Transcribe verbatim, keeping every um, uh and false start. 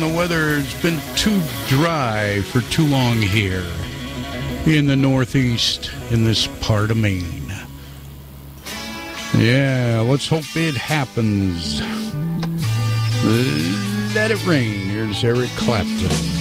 The weather's been too dry for too long here in the Northeast in this part of Maine. Yeah, let's hope it happens. Let it rain. Here's Eric Clapton.